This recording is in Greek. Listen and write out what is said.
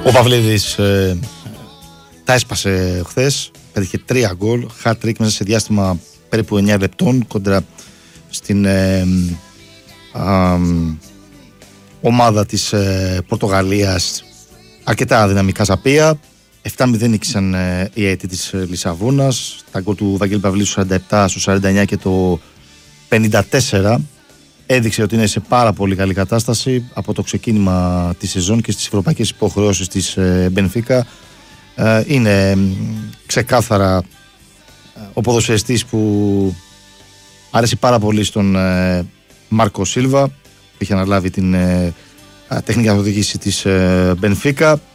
Ο Παυλίδης τα έσπασε χθες, πέτυχε 3 γκολ, hat-trick μέσα σε διάστημα περίπου 9 λεπτών κόντρα στην ομάδα της Πορτογαλίας, αρκετά δυναμικά σαπία. 7-0 νίκησαν οι αίτοι της Λισαβόνας, τα γκολ του Βαγγέλη Παυλίδη στο 47, στο 49 και το 54 έδειξε ότι είναι σε πάρα πολύ καλή κατάσταση από το ξεκίνημα της σεζόν και στις ευρωπαϊκές υποχρεώσεις της Μπενφίκα. Είναι ξεκάθαρα ο ποδοσφαιριστής που άρεσε πάρα πολύ στον Μάρκο Σίλβα, που είχε αναλάβει την τεχνική καθοδήγηση της Μπενφίκα.